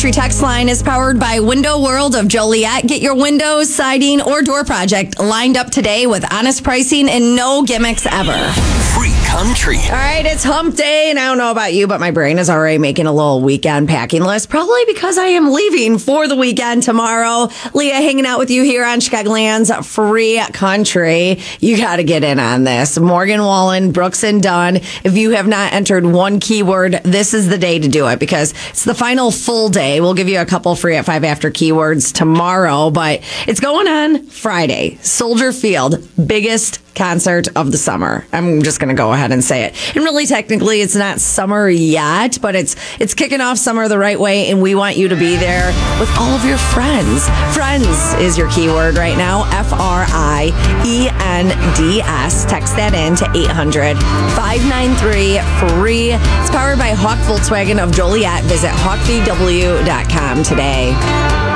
Country text line is powered by Window World of Joliet. Get your windows, siding, or door project lined up today with honest pricing and no gimmicks ever. Free Country. All right, it's hump day, and I don't know about you, but my brain is already making a little weekend packing list, probably because I am leaving for the weekend tomorrow. Leah hanging out with you here on Chicagoland's Free Country. You got to get in on this. Morgan Wallen, Brooks and Dunn. If you have not entered one keyword, this is the day to do it because it's the final full day. We'll give you a couple free at 5 after keywords tomorrow, but it's going on Friday. Soldier Field, biggest concert of the summer. I'm just going to go ahead and say it. And really, technically, it's not summer yet, but it's kicking off summer the right way, and we want you to be there with all of your friends. Friends is your keyword right now. FRIENDS. Text that in to 800-593-FREE. It's powered by Hawk Volkswagen of Joliet. Visit hawkvw.com today.